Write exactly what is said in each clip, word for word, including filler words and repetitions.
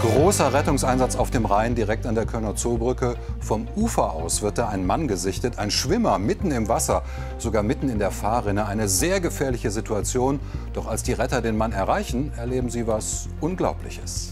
Großer Rettungseinsatz auf dem Rhein, direkt an der Kölner Zoobrücke. Vom Ufer aus wird da ein Mann gesichtet, ein Schwimmer mitten im Wasser, sogar mitten in der Fahrrinne. Eine sehr gefährliche Situation. Doch als die Retter den Mann erreichen, erleben sie was Unglaubliches.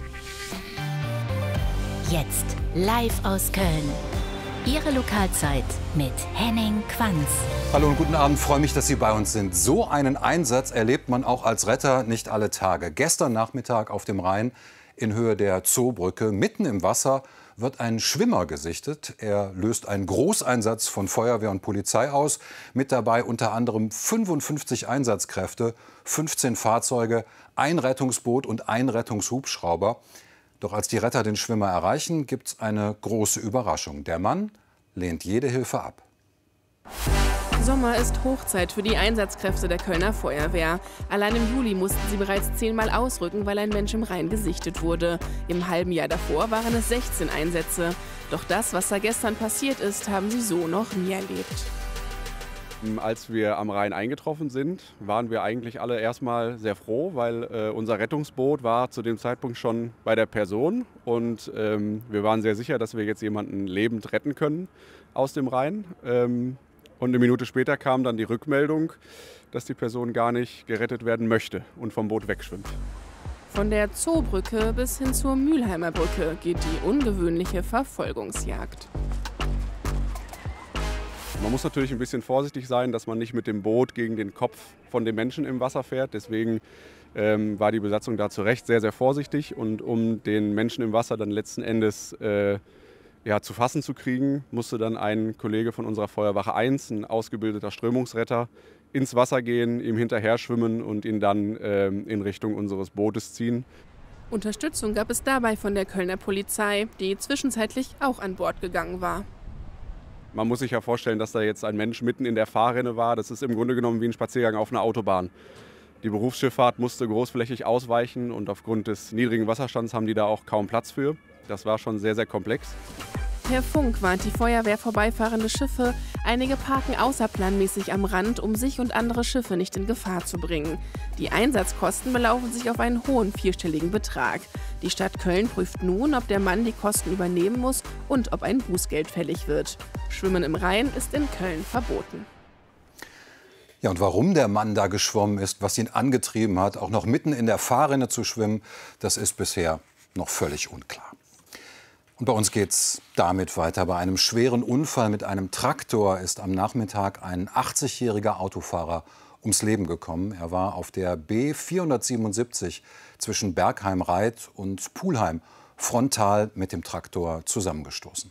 Jetzt live aus Köln. Ihre Lokalzeit mit Henning Quanz. Hallo und guten Abend, freue mich, dass Sie bei uns sind. So einen Einsatz erlebt man auch als Retter nicht alle Tage. Gestern Nachmittag auf dem Rhein in Höhe der Zoobrücke, mitten im Wasser, wird ein Schwimmer gesichtet. Er löst einen Großeinsatz von Feuerwehr und Polizei aus. Mit dabei unter anderem fünfundfünfzig Einsatzkräfte, fünfzehn Fahrzeuge, ein Rettungsboot und ein Rettungshubschrauber. Doch als die Retter den Schwimmer erreichen, gibt es eine große Überraschung. Der Mann lehnt jede Hilfe ab. Sommer ist Hochzeit für die Einsatzkräfte der Kölner Feuerwehr. Allein im Juli mussten sie bereits zehnmal ausrücken, weil ein Mensch im Rhein gesichtet wurde. Im halben Jahr davor waren es sechzehn Einsätze. Doch das, was da gestern passiert ist, haben sie so noch nie erlebt. Als wir am Rhein eingetroffen sind, waren wir eigentlich alle erstmal sehr froh, weil äh, unser Rettungsboot war zu dem Zeitpunkt schon bei der Person. Und ähm, wir waren sehr sicher, dass wir jetzt jemanden lebend retten können aus dem Rhein. Ähm, und eine Minute später kam dann die Rückmeldung, dass die Person gar nicht gerettet werden möchte und vom Boot wegschwimmt. Von der Zoobrücke bis hin zur Mülheimer Brücke geht die ungewöhnliche Verfolgungsjagd. Man muss natürlich ein bisschen vorsichtig sein, dass man nicht mit dem Boot gegen den Kopf von dem Menschen im Wasser fährt. Deswegen ähm, war die Besatzung da zu Recht sehr, sehr vorsichtig. Und um den Menschen im Wasser dann letzten Endes äh, ja, zu fassen zu kriegen, musste dann ein Kollege von unserer Feuerwache eins, ein ausgebildeter Strömungsretter, ins Wasser gehen, ihm hinterher schwimmen und ihn dann ähm, in Richtung unseres Bootes ziehen. Unterstützung gab es dabei von der Kölner Polizei, die zwischenzeitlich auch an Bord gegangen war. Man muss sich ja vorstellen, dass da jetzt ein Mensch mitten in der Fahrrinne war. Das ist im Grunde genommen wie ein Spaziergang auf einer Autobahn. Die Berufsschifffahrt musste großflächig ausweichen und aufgrund des niedrigen Wasserstands haben die da auch kaum Platz für. Das war schon sehr, sehr komplex. Per Funk warnt die Feuerwehr vorbeifahrende Schiffe. Einige parken außerplanmäßig am Rand, um sich und andere Schiffe nicht in Gefahr zu bringen. Die Einsatzkosten belaufen sich auf einen hohen vierstelligen Betrag. Die Stadt Köln prüft nun, ob der Mann die Kosten übernehmen muss und ob ein Bußgeld fällig wird. Schwimmen im Rhein ist in Köln verboten. Ja, und warum der Mann da geschwommen ist, was ihn angetrieben hat, auch noch mitten in der Fahrrinne zu schwimmen, das ist bisher noch völlig unklar. Und bei uns geht's damit weiter. Bei einem schweren Unfall mit einem Traktor ist am Nachmittag ein achtzigjähriger Autofahrer ums Leben gekommen. Er war auf der B vierhundertsiebenundsiebzig zwischen Bergheim-Reit und Pulheim frontal mit dem Traktor zusammengestoßen.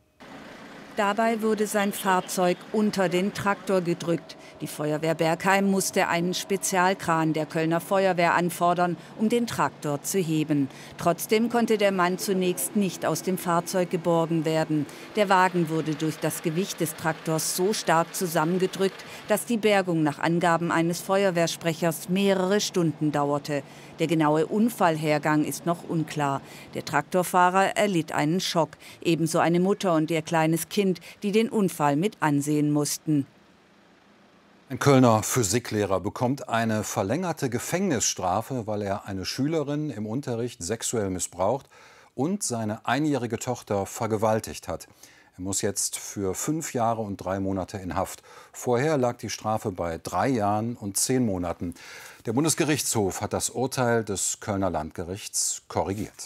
Dabei wurde sein Fahrzeug unter den Traktor gedrückt. Die Feuerwehr Bergheim musste einen Spezialkran der Kölner Feuerwehr anfordern, um den Traktor zu heben. Trotzdem konnte der Mann zunächst nicht aus dem Fahrzeug geborgen werden. Der Wagen wurde durch das Gewicht des Traktors so stark zusammengedrückt, dass die Bergung nach Angaben eines Feuerwehrsprechers mehrere Stunden dauerte. Der genaue Unfallhergang ist noch unklar. Der Traktorfahrer erlitt einen Schock, ebenso eine Mutter und ihr kleines Kind, die den Unfall mit ansehen mussten. Ein Kölner Physiklehrer bekommt eine verlängerte Gefängnisstrafe, weil er eine Schülerin im Unterricht sexuell missbraucht und seine einjährige Tochter vergewaltigt hat. Er muss jetzt für fünf Jahre und drei Monate in Haft. Vorher lag die Strafe bei drei Jahren und zehn Monaten. Der Bundesgerichtshof hat das Urteil des Kölner Landgerichts korrigiert.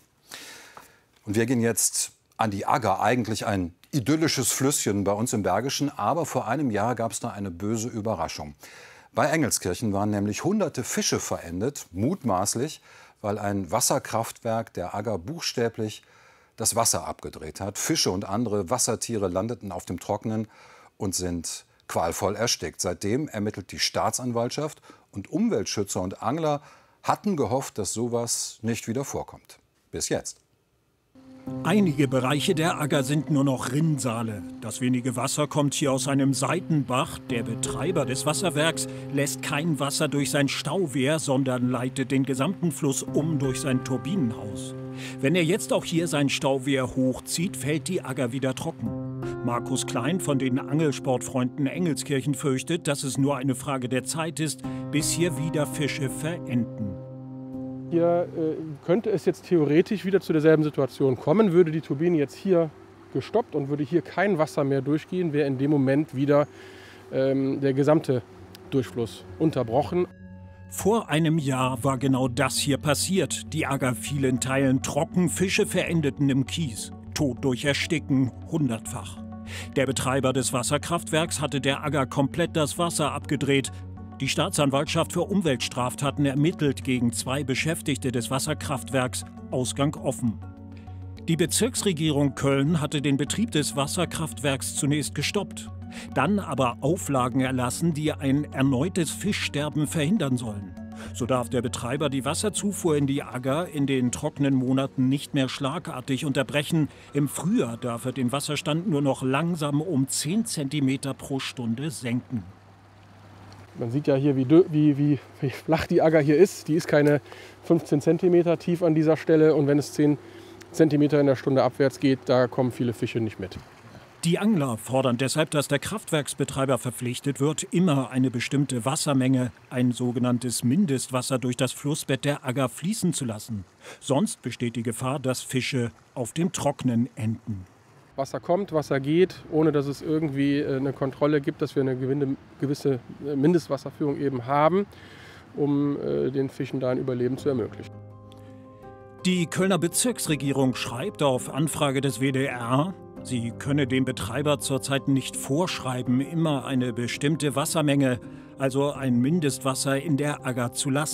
Und wir gehen jetzt an die Agger, eigentlich ein idyllisches Flüsschen bei uns im Bergischen. Aber vor einem Jahr gab es da eine böse Überraschung. Bei Engelskirchen waren nämlich hunderte Fische verendet, mutmaßlich, weil ein Wasserkraftwerk der Agger buchstäblich das Wasser abgedreht hat. Fische und andere Wassertiere landeten auf dem Trockenen und sind qualvoll erstickt. Seitdem ermittelt die Staatsanwaltschaft und Umweltschützer und Angler hatten gehofft, dass sowas nicht wieder vorkommt. Bis jetzt. Einige Bereiche der Agger sind nur noch Rinnsale. Das wenige Wasser kommt hier aus einem Seitenbach. Der Betreiber des Wasserwerks lässt kein Wasser durch sein Stauwehr, sondern leitet den gesamten Fluss um durch sein Turbinenhaus. Wenn er jetzt auch hier sein Stauwehr hochzieht, fällt die Agger wieder trocken. Markus Klein von den Angelsportfreunden Engelskirchen fürchtet, dass es nur eine Frage der Zeit ist, bis hier wieder Fische verenden. Hier äh, könnte es jetzt theoretisch wieder zu derselben Situation kommen. Würde die Turbine jetzt hier gestoppt und würde hier kein Wasser mehr durchgehen, wäre in dem Moment wieder ähm, der gesamte Durchfluss unterbrochen. Vor einem Jahr war genau das hier passiert. Die Agger fiel in Teilen trocken, Fische verendeten im Kies. Tod durch Ersticken hundertfach. Der Betreiber des Wasserkraftwerks hatte der Agger komplett das Wasser abgedreht. Die Staatsanwaltschaft für Umweltstraftaten ermittelt gegen zwei Beschäftigte des Wasserkraftwerks, Ausgang offen. Die Bezirksregierung Köln hatte den Betrieb des Wasserkraftwerks zunächst gestoppt, dann aber Auflagen erlassen, die ein erneutes Fischsterben verhindern sollen. So darf der Betreiber die Wasserzufuhr in die Agger in den trockenen Monaten nicht mehr schlagartig unterbrechen. Im Frühjahr darf er den Wasserstand nur noch langsam um zehn Zentimeter pro Stunde senken. Man sieht ja hier, wie, wie, wie, wie flach die Agger hier ist. Die ist keine fünfzehn Zentimeter tief an dieser Stelle. Und wenn es zehn Zentimeter in der Stunde abwärts geht, da kommen viele Fische nicht mit. Die Angler fordern deshalb, dass der Kraftwerksbetreiber verpflichtet wird, immer eine bestimmte Wassermenge, ein sogenanntes Mindestwasser, durch das Flussbett der Agger fließen zu lassen. Sonst besteht die Gefahr, dass Fische auf dem Trocknen enden. Wasser kommt, Wasser geht, ohne dass es irgendwie eine Kontrolle gibt, dass wir eine gewisse Mindestwasserführung eben haben, um den Fischen da ein Überleben zu ermöglichen. Die Kölner Bezirksregierung schreibt auf Anfrage des W D R, sie könne dem Betreiber zurzeit nicht vorschreiben, immer eine bestimmte Wassermenge, also ein Mindestwasser in der Agger zu lassen.